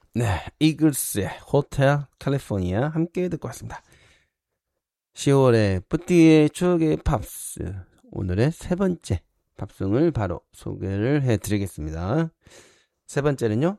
네, 이글스의 호텔 캘리포니아 함께 듣고 왔습니다. 10월의 뿌띠의 추억의 팝스, 오늘의 세 번째 팝송을 바로 소개를 해드리겠습니다. 세 번째는요,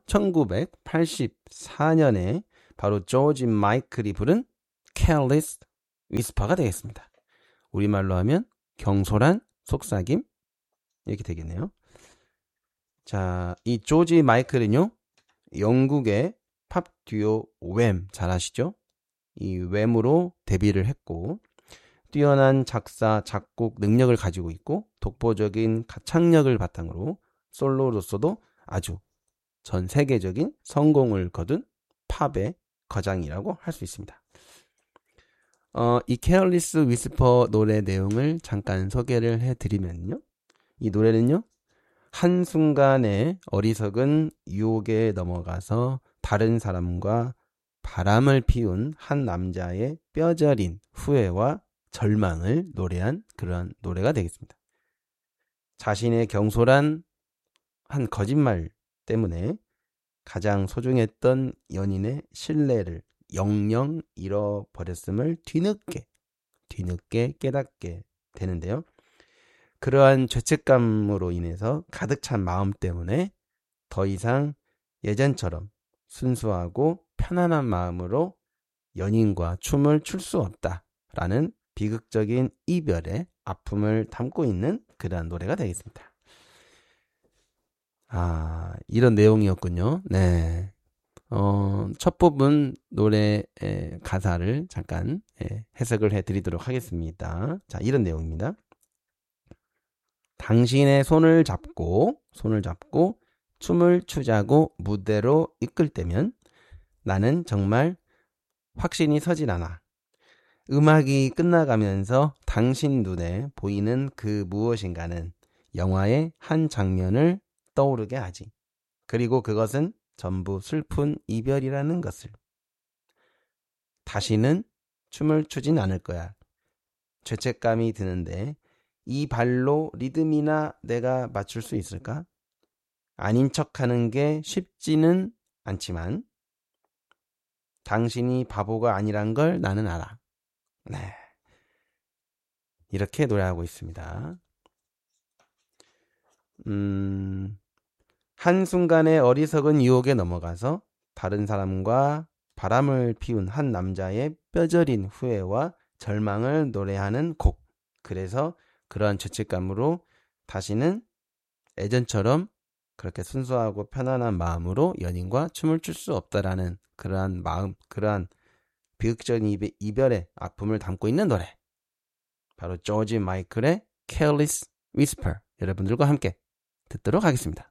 1984년에 바로 조지 마이클이 부른 Careless Whisper가 되겠습니다. 우리말로 하면 경솔한 속삭임, 이렇게 되겠네요. 자, 이 조지 마이클은요, 영국의 팝 듀오 웸, 잘 아시죠? 이 웸으로 데뷔를 했고, 뛰어난 작사, 작곡 능력을 가지고 있고, 독보적인 가창력을 바탕으로 솔로로서도 아주 전 세계적인 성공을 거둔 팝의 거장이라고 할 수 있습니다. 이 케어리스 위스퍼 노래 내용을 잠깐 소개를 해드리면요. 이 노래는요, 한순간에 어리석은 유혹에 넘어가서 다른 사람과 바람을 피운 한 남자의 뼈저린 후회와 절망을 노래한 그런 노래가 되겠습니다. 자신의 경솔한 한 거짓말 때문에 가장 소중했던 연인의 신뢰를 영영 잃어버렸음을 뒤늦게 깨닫게 되는데요. 그러한 죄책감으로 인해서 가득 찬 마음 때문에 더 이상 예전처럼 순수하고 편안한 마음으로 연인과 춤을 출 수 없다라는 비극적인 이별의 아픔을 담고 있는 그러한 노래가 되겠습니다. 이런 내용이었군요. 네. 첫 부분 노래의 가사를 잠깐 해석을 해드리도록 하겠습니다. 자, 이런 내용입니다. 당신의 손을 잡고 춤을 추자고 무대로 이끌 때면 나는 정말 확신이 서질 않아. 음악이 끝나가면서 당신 눈에 보이는 그 무엇인가는 영화의 한 장면을 떠오르게 하지. 그리고 그것은 전부 슬픈 이별이라는 것을. 다시는 춤을 추진 않을 거야. 죄책감이 드는데 이 발로 리듬이나 내가 맞출 수 있을까? 아닌 척하는 게 쉽지는 않지만 당신이 바보가 아니란 걸 나는 알아. 네, 이렇게 노래하고 있습니다. 한순간의 어리석은 유혹에 넘어가서 다른 사람과 바람을 피운 한 남자의 뼈저린 후회와 절망을 노래하는 곡. 그래서 그러한 죄책감으로 다시는 예전처럼 그렇게 순수하고 편안한 마음으로 연인과 춤을 출 수 없다라는 그러한 마음, 그러한 비극적인 이별의 아픔을 담고 있는 노래. 바로 조지 마이클의 Careless Whisper, 여러분들과 함께 듣도록 하겠습니다.